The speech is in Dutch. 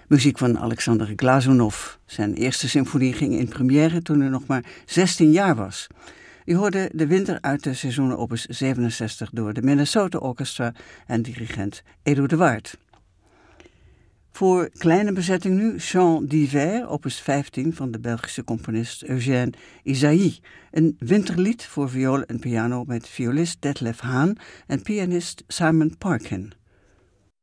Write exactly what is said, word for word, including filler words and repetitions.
Muziek van Alexander Glazunov. Zijn eerste symfonie ging in première toen hij nog maar zestien jaar was. U hoorde De Winter uit de Seizoenen opus zevenenzestig door de Minnesota Orchestra en dirigent Edo de Waard. Voor kleine bezetting nu Chant d'hiver, opus vijftien van de Belgische componist Eugène Ysaÿe. Een winterlied voor viool en piano met violist Detlef Haan en pianist Simon Parkin.